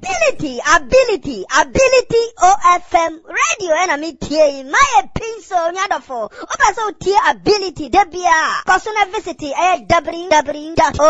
ability OFM radio and me tie my pencil nyadofo oba so tie ability debia person visit www